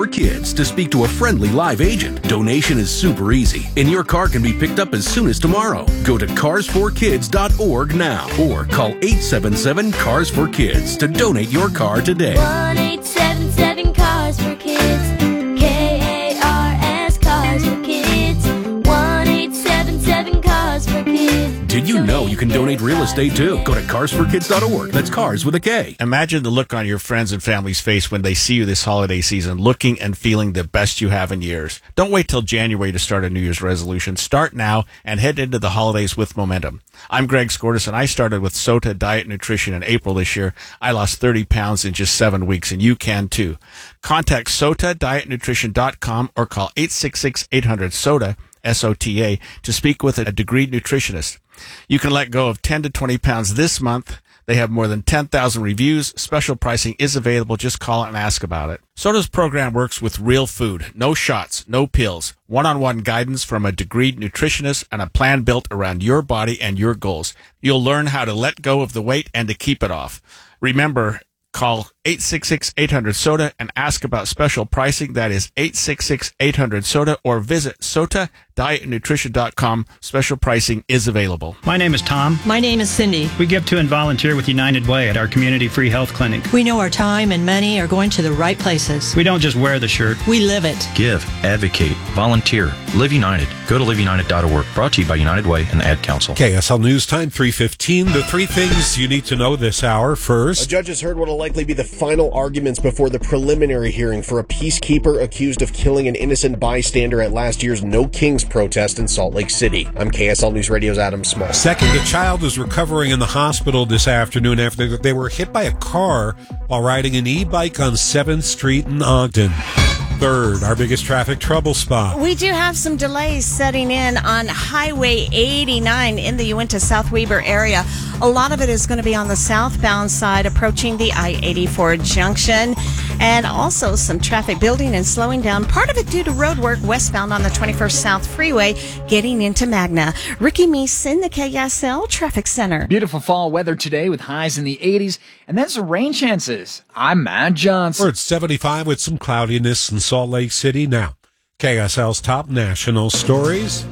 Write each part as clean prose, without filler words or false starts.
For kids to speak to a friendly live agent. Donation is super easy, and your car can be picked up as soon as tomorrow. Go to carsforkids.org now or call 877-CARS-FOR-KIDS to donate your car today. 1-877-CARS-FOR-KIDS. K-A-R-S, Cars for Kids. 1-877-CARS-FOR-KIDS. Did you know you can donate real estate too? Go to carsforkids.org. That's cars with a K. Imagine the look on your friends and family's face when they see you this holiday season, looking and feeling the best you have in years. Don't wait till January to start a New Year's resolution. Start now and head into the holidays with momentum. I'm Greg Skordas, and I started with SOTA Diet Nutrition in April this year. I lost 30 pounds in just 7 weeks, and you can too. Contact SOTADietNutrition.com or call 866-800-SOTA, SOTA, to speak with a degreed nutritionist. You can let go of 10 to 20 pounds this month. They have more than 10,000 reviews. Special pricing is available. Just call and ask about it. SOTA's program works with real food. No shots, no pills. One-on-one guidance from a degreed nutritionist and a plan built around your body and your goals. You'll learn how to let go of the weight and to keep it off. Remember, call 866-800-SOTA and ask about special pricing. That is 866-800-SOTA, or visit SOTADietNutrition.com. Special pricing is available. My name is Tom. My name is Cindy. We give to and volunteer with United Way at our community free health clinic. We know our time and money are going to the right places. We don't just wear the shirt. We live it. Give, advocate, volunteer. Live United. Go to liveunited.org. Brought to you by United Way and the Ad Council. KSL News Time 3:15. The three things you need to know this hour. First, a judge has heard what will likely be the final arguments before the preliminary hearing for a peacekeeper accused of killing an innocent bystander at last year's No Kings protest in Salt Lake City. I'm KSL News Radio's Adam Small. Second, a child is recovering in the hospital this afternoon after they were hit by a car while riding an e-bike on 7th Street in Ogden. Third, our biggest traffic trouble spot. We do have some delays setting in on Highway 89 in the Uinta South Weber area. A lot of it is going to be on the southbound side approaching the I-84 junction, and also some traffic building and slowing down, part of it due to road work westbound on the 21st South Freeway getting into Magna. Ricky Meese in the KSL Traffic Center. Beautiful fall weather today with highs in the 80s, and then some rain chances. I'm Matt Johnson. We're at 75 with some cloudiness in Salt Lake City now. KSL's top national stories.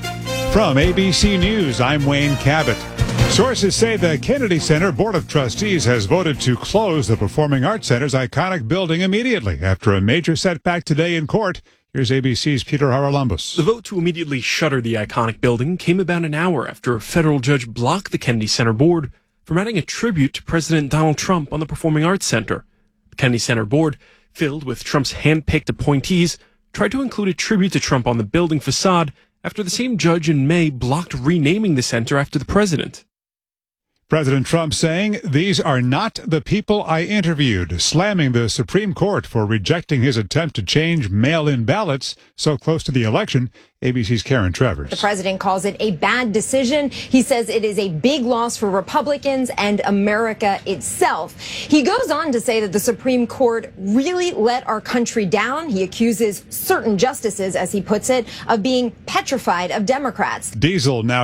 From ABC News, I'm Wayne Cabot. Sources say the Kennedy Center Board of Trustees has voted to close the Performing Arts Center's iconic building immediately after a major setback today in court. Here's ABC's Peter Haralambos. The vote to immediately shutter the iconic building came about an hour after a federal judge blocked the Kennedy Center Board from adding a tribute to President Donald Trump on the Performing Arts Center. The Kennedy Center Board, filled with Trump's hand-picked appointees, tried to include a tribute to Trump on the building facade after the same judge in May blocked renaming the center after the president. President Trump saying, "These are not the people I interviewed," slamming the Supreme Court for rejecting his attempt to change mail-in ballots so close to the election. ABC's Karen Travers. The president calls it a bad decision. He says it is a big loss for Republicans and America itself. He goes on to say that the Supreme Court really let our country down. He accuses certain justices, as he puts it, of being petrified of Democrats. Diesel now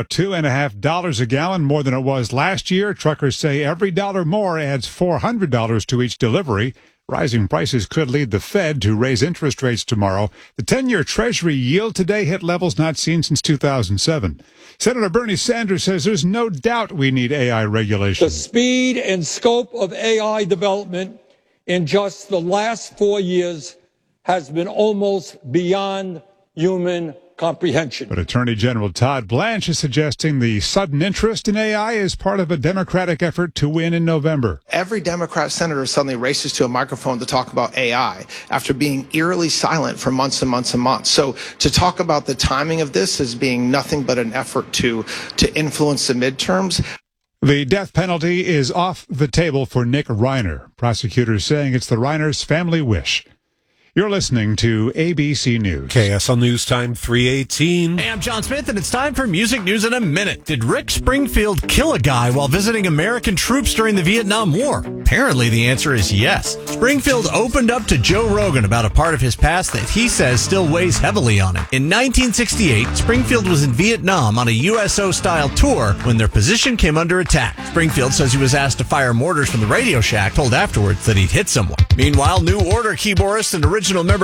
$2.50 a gallon, more than it was last year. Truckers say every dollar more adds $400 to each delivery. Rising prices could lead the Fed to raise interest rates tomorrow. The 10-year Treasury yield today hit levels not seen since 2007. Senator Bernie Sanders says there's no doubt we need AI regulation. The speed and scope of AI development in just the last 4 years has been almost beyond human comprehension. But Attorney General Todd Blanche is suggesting the sudden interest in AI is part of a Democratic effort to win in November. Every Democrat senator suddenly races to a microphone to talk about AI after being eerily silent for months and months and months. So to talk about the timing of this as being nothing but an effort to influence the midterms. The death penalty is off the table for Nick Reiner. Prosecutors saying it's the Reiner's family wish. You're listening to ABC News. KSL News Time 3:18. Hey, I'm John Smith, and it's time for Music News in a Minute. Did Rick Springfield kill a guy while visiting American troops during the Vietnam War? Apparently, the answer is yes. Springfield opened up to Joe Rogan about a part of his past that he says still weighs heavily on him. In 1968, Springfield was in Vietnam on a USO-style tour when their position came under attack. Springfield says he was asked to fire mortars from the Radio Shack, told afterwards that he'd hit someone. Meanwhile, New Order keyboardist and original member